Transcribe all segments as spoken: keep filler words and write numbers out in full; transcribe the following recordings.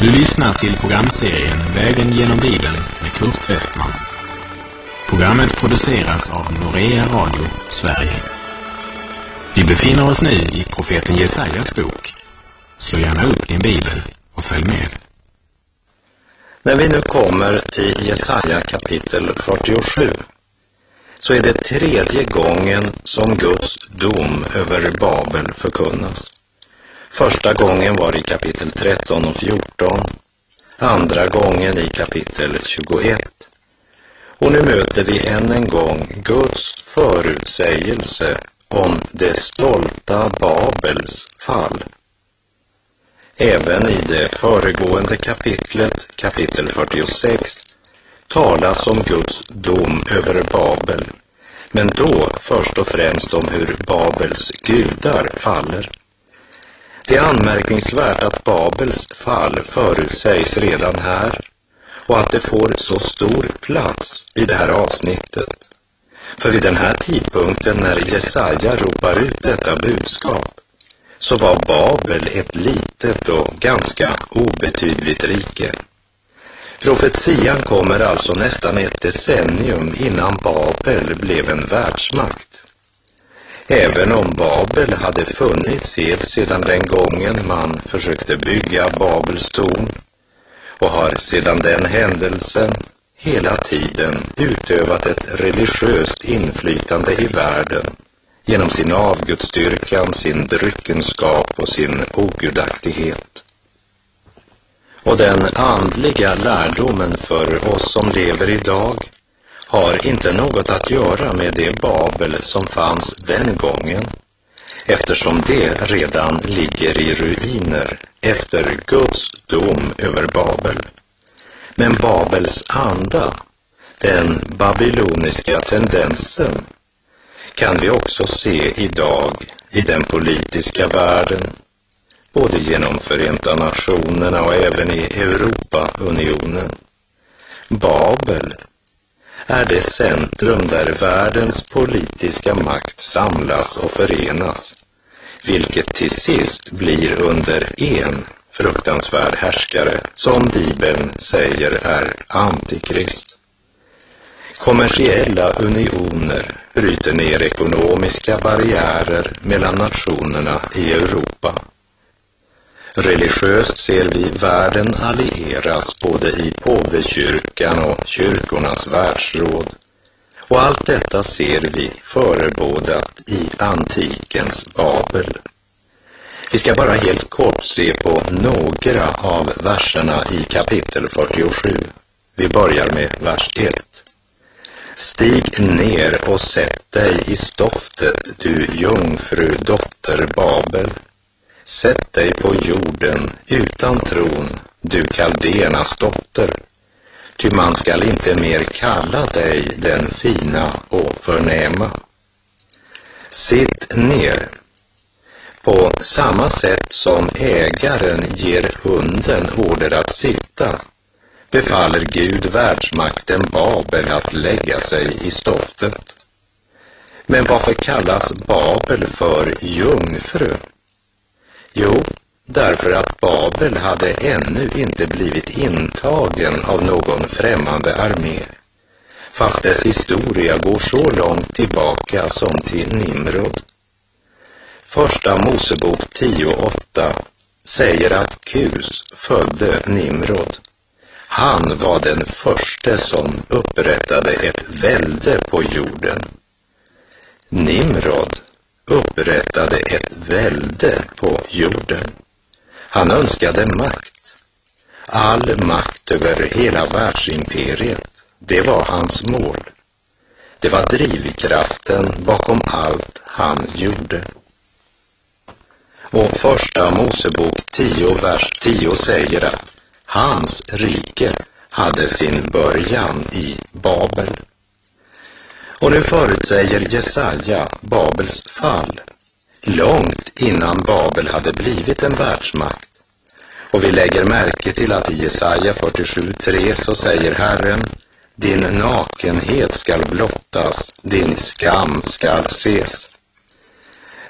Du lyssnar till programserien Vägen genom Bibeln med Kurt Westman. Programmet produceras av Norea Radio, Sverige. Vi befinner oss nu i profeten Jesajas bok. Slå gärna upp din bibel och följ med. När vi nu kommer till Jesaja kapitel fyrtiosju så är det tredje gången som Guds dom över Babel förkunnas. Första gången var i kapitel tretton och fjorton, andra gången i kapitel tjugoett. Och nu möter vi än en gång Guds förutsägelse om det stolta Babels fall. Även i det föregående kapitlet, kapitel fyrtiosex, talas om Guds dom över Babel, men då först och främst om hur Babels gudar faller. Det är anmärkningsvärt att Babels fall förutsägs redan här och att det får så stor plats i det här avsnittet. För vid den här tidpunkten när Jesaja ropar ut detta budskap så var Babel ett litet och ganska obetydligt rike. Profetian kommer alltså nästan ett decennium innan Babel blev en världsmakt. Även om Babel hade funnits helt sedan den gången man försökte bygga Babels torn och har sedan den händelsen hela tiden utövat ett religiöst inflytande i världen genom sin avgudsdyrkan, sin dryckenskap och sin ogudaktighet. Och den andliga lärdomen för oss som lever idag har inte något att göra med det Babel som fanns den gången, eftersom det redan ligger i ruiner efter Guds dom över Babel. Men Babels anda, den babyloniska tendensen, kan vi också se idag i den politiska världen, både genom Förenta Nationerna och även i Europaunionen. Babel är det centrum där världens politiska makt samlas och förenas, vilket till sist blir under en fruktansvärd härskare som Bibeln säger är Antikrist. Kommersiella unioner bryter ner ekonomiska barriärer mellan nationerna i Europa. Religiöst ser vi världen allieras både i påvekyrkan och kyrkornas världsråd. Och allt detta ser vi förebådat i antikens Babel. Vi ska bara helt kort se på några av verserna i kapitel fyrtiosju. Vi börjar med vers ett. Stig ner och sätt dig i stoftet, du jungfru dotter Babel. Sätt dig på jorden utan tron, du kaldernas dotter. Ty man skall inte mer kalla dig den fina och förnäma. Sitt ner. På samma sätt som ägaren ger hunden order att sitta, befaller Gud världsmakten Babel att lägga sig i stoftet. Men varför kallas Babel för jungfru? Jo, därför att Babel hade ännu inte blivit intagen av någon främmande armé, fast dess historia går så långt tillbaka som till Nimrod. Första Mosebok tio åtta säger att Kus födde Nimrod. Han var den första som upprättade ett välde på jorden. Nimrod upprättade ett välde på jorden. Han önskade makt. All makt över hela världsimperiet, det var hans mål. Det var drivkraften bakom allt han gjorde. Och första Mosebok tio vers tio säger att hans rike hade sin början i Babel. Och nu förutsäger Jesaja Babels fall, långt innan Babel hade blivit en världsmakt. Och vi lägger märke till att i Jesaja fyrtiosju tre så säger Herren, din nakenhet skall blottas, din skam skall ses.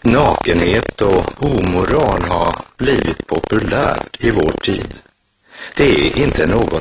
Nakenhet och omoral har blivit populärt i vår tid. Det är inte något